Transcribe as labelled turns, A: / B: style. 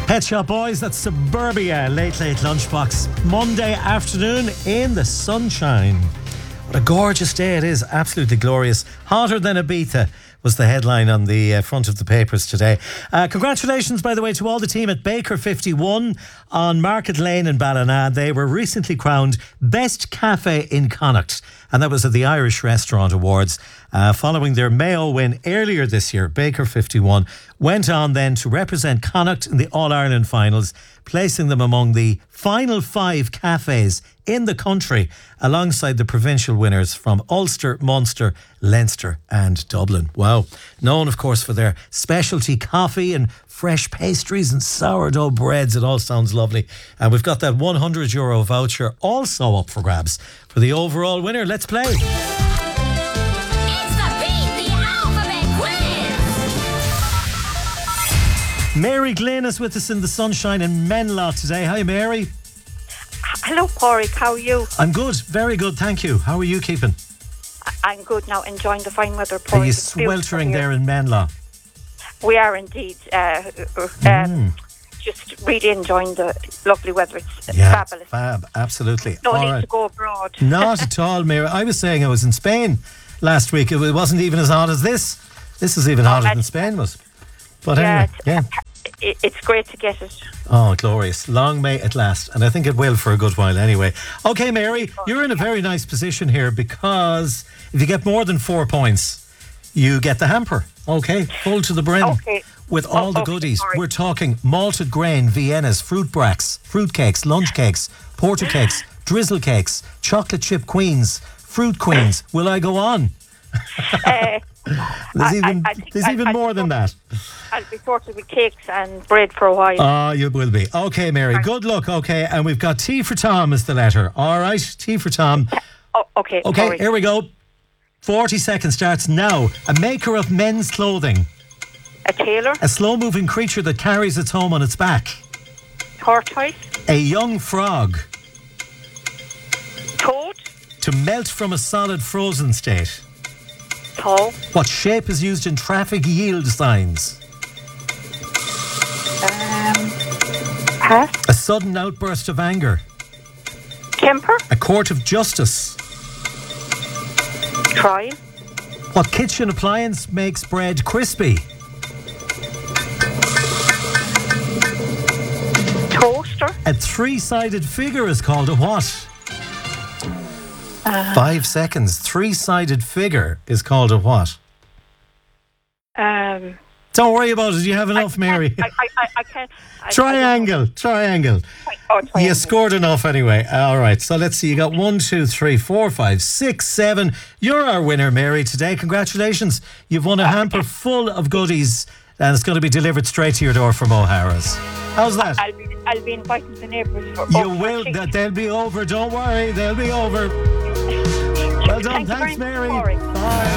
A: Pet Shop Boys, that's Suburbia, late lunchbox. Monday afternoon in the sunshine. What a gorgeous day it is, absolutely glorious. Hotter than Ibiza was the headline on the front of the papers today. Congratulations, by the way, to all the team at Baker 51 on Market Lane in Ballina. They were recently crowned Best Cafe in Connacht, and that was at the Irish Restaurant Awards. Following their Mayo win earlier this year, Baker 51 went on then to represent Connacht in the All-Ireland finals, placing them among the final 5 cafes in the country, alongside the provincial winners from Ulster, Munster, Leinster and Dublin. Wow. Known, of course, for their specialty coffee and fresh pastries and sourdough breads. It all sounds lovely. And we've got that €100 voucher also up for grabs for the overall winner. Let's play. Mary Glynn is with us in the sunshine in Menla today. Hi, Mary.
B: Hello, Corey. How are you?
A: I'm good. Very good, thank you. How are you keeping?
B: I'm good now, enjoying the fine weather.
A: Are you sweltering there in Menla?
B: We are indeed. Just really enjoying the lovely weather. It's fabulous.
A: It's fab, absolutely.
B: No need to go abroad.
A: Not at all, Mary. I was saying I was in Spain last week. It wasn't even as hot as this. This is even hotter than Spain was. But anyway,
B: it's great to get it.
A: Oh, glorious. Long may it last. And I think it will for a good while anyway. Okay, Mary, you're in a very nice position here, because if you get more than 4 points, you get the hamper. Okay, full to the brim.
B: Okay.
A: With all the goodies. Sorry. We're talking malted grain, Viennas, fruit bracks, fruit cakes, lunch cakes, porter cakes, drizzle cakes, chocolate chip queens, fruit queens. Will I go on? There's even more than that.
B: I'll be sorted with cakes and bread for a while.
A: Oh, you will be. Okay, Mary, good luck. Okay, and we've got T for Tom as the letter. All right, T for Tom.
B: Okay.
A: Okay,
B: sorry.
A: Here we go. 40 seconds starts now. A maker of men's clothing.
B: A tailor.
A: A slow-moving creature that carries its home on its back.
B: Tortoise.
A: A young frog.
B: Toad.
A: To melt from a solid frozen state.
B: Tall.
A: What shape is used in traffic yield signs?
B: Pass.
A: A sudden outburst of anger.
B: Temper.
A: A court of justice.
B: Trial.
A: What kitchen appliance makes bread crispy?
B: Toaster.
A: A 3-sided figure is called a what? 5 seconds. 3-sided figure is called a what? Don't worry about it. You have enough, Mary.
B: I can't.
A: Triangle.
B: Triangle.
A: You scored enough anyway. All right. So let's see. You got 1, 2, 3, 4, 5, 6, 7. You're our winner, Mary, today. Congratulations. You've won a hamper full of goodies, and it's going to be delivered straight to your door from O'Hara's. How's that?
B: I'll be inviting the neighbours for.
A: You will. They'll be over. Don't worry. They'll be over. Well done. Thanks, Mary. Bye.